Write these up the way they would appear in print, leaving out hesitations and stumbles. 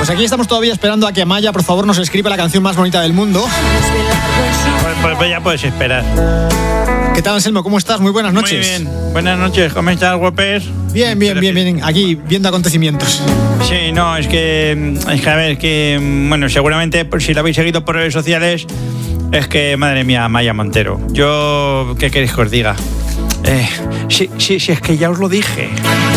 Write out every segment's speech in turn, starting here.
Pues aquí estamos todavía esperando a que Amaya, por favor, nos escriba la canción más bonita del mundo. Pues ya puedes esperar. ¿Qué tal, Anselmo? ¿Cómo estás? Muy buenas noches. Muy bien. Buenas noches. ¿Cómo estás, guapes? Bien. Aquí, viendo acontecimientos. Sí, no, es que a ver, bueno, seguramente si lo habéis seguido por redes sociales, es que, madre mía, Amaya Montero. Yo, ¿qué queréis que os diga? Sí, es que ya os lo dije.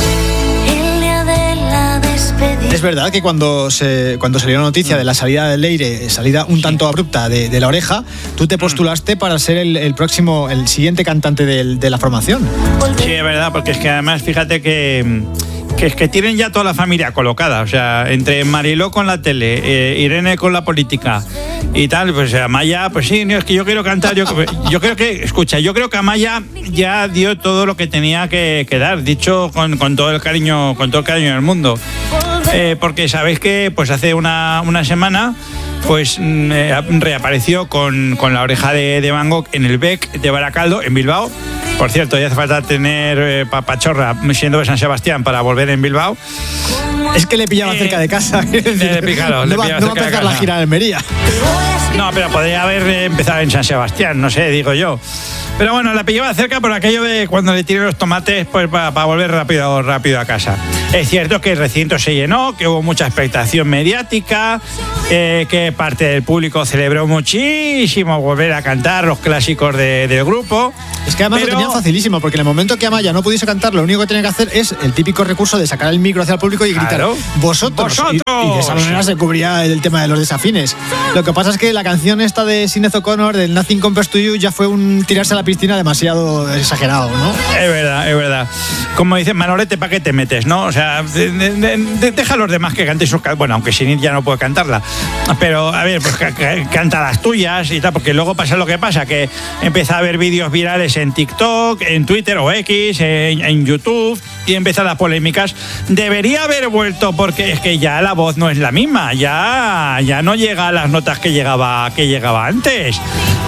Es verdad que cuando salió la noticia de la salida del Leire, salida un tanto abrupta de La Oreja, tú te postulaste para ser el siguiente cantante de la formación. Sí, es verdad, porque es que además, fíjate que tienen ya toda la familia colocada, o sea, entre Mariló con la tele, Irene con la política y tal, pues Amaya, pues sí, es que yo quiero cantar, yo creo que Amaya ya dio todo lo que tenía que dar, dicho con todo el cariño del mundo. Porque sabéis que pues hace una semana pues reapareció con La Oreja de Van Gogh en el Bec de Baracaldo, en Bilbao. Por cierto, ya hace falta tener pachorra siendo de San Sebastián para volver en Bilbao. Es que le pillaba cerca de casa. No va a empezar la gira en Almería. No, pero podría haber empezado en San Sebastián, no sé, digo yo. Pero bueno, la pillaba cerca por aquello de cuando le tiré los tomates, pues para volver rápido a casa. Es cierto que el recinto se llenó, que hubo mucha expectación mediática, que parte del público celebró muchísimo volver a cantar los clásicos del grupo. Es que además lo tenían facilísimo, porque en el momento que Amaya no pudiese cantar, lo único que tenía que hacer es el típico recurso de sacar el micro hacia el público y gritar, claro, ¡Vosotros! Y de esa manera se cubría el tema de los desafines. Lo que pasa es que la canción esta de Sinéad O'Connor, del Nothing Compares to You, ya fue un tirarse a la piscina demasiado exagerado, ¿no? Es verdad. Como dicen, Manolete, ¿para qué te metes, no? O sea, deja a los demás que canten sus canciones. Bueno, aunque Sinéad ya no puede cantarla. Pero, a ver, pues canta las tuyas y tal, porque luego pasa lo que pasa, que empieza a haber vídeos virales en TikTok, en Twitter o X, en YouTube, y empiezan las polémicas. Debería haber vuelto, porque es que ya la voz no es la misma, ya no llega a las notas que llegaba antes.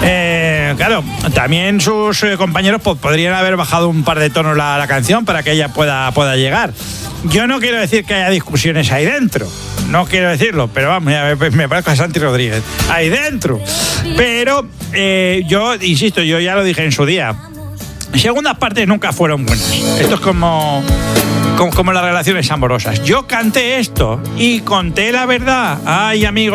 Claro, también sus compañeros pues, podrían haber bajado un par de tonos la canción para que ella pueda llegar. Yo no quiero decir que haya discusiones ahí dentro, no quiero decirlo, pero vamos, me parezco a Santi Rodríguez, ahí dentro. Pero yo, insisto, yo ya lo dije en su día, segundas partes nunca fueron buenas. Esto es como las relaciones amorosas. Yo canté esto y conté la verdad. Ay, amigos.